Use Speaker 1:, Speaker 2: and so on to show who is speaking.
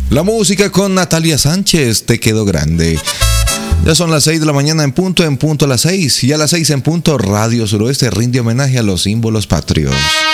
Speaker 1: La música con Natalia Sánchez, Te quedó grande. Ya son las 6 de la mañana en punto a las 6. Y a las 6 en punto, Radio Suroeste rinde homenaje a los símbolos patrios.